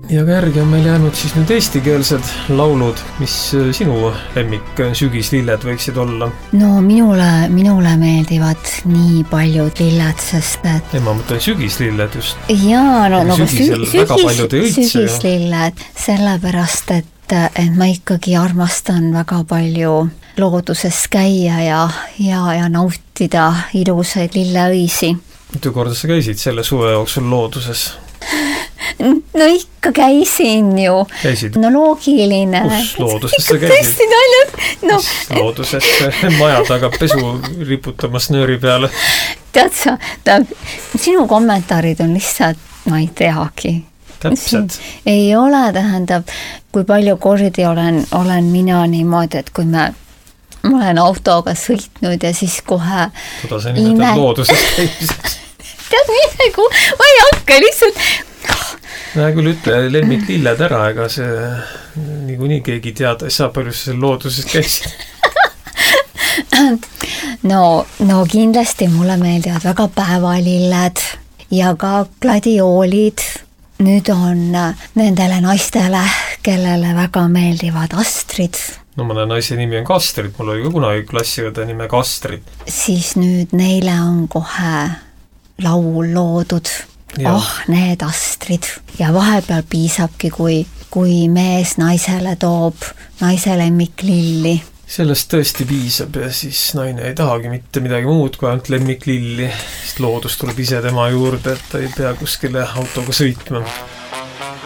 Ja ka järgi on meil jäänud siis nüüd eestikeelsed laulud, mis sinu lemmik sügislilled võiksid olla? No minule meeldivad nii paljud lilled, sest et... Ma mõtlen sügislilled just. Jaa, no sügislilled, sellepärast, et ma ikkagi armastan väga palju looduses käia ja nautida ilusaid lilleõisi. Mitu korda sa käisid selle suve jooksul looduses? No ikka käisin ju. Käisid? No loogiline. Kus looduses sa käisid? No. Looduses maja taga pesu riputamas nööri peale. Tead sa, sinu kommentaarid on lihtsalt, ma ei teagi. Täpselt. Ei ole, tähendab, kui palju kordi olen mina niimoodi, et kui ma olen autoga sõitnud ja siis kohe... Toda sa nimetad looduses käimiseks. Tead midagi, ma ei hakka lihtsalt... Näe küll ütle lemmik lilled ära, ega see niikuinii keegi teada ei saa, palju sa looduses käisid. No kindlasti mulle meeldivad väga päevalilled ja ka gladioolid. Nüüd on nendele naistele, kellele väga meeldivad astrid. No mõne naise nimi on Kastrid, mul oli ka kunagi klassiõde nime Kastrid. Siis nüüd neile on kohe laul loodud. Need astrid. Ja vahepeal piisabki, kui mees naisele toob naise lemmiklilli. Sellest tõesti piisab ja siis naine ei tahagi mitte midagi muud kui ainult lemmiklilli, sest loodus tuleb ise tema juurde, et ta ei pea kuskile autoga sõitma.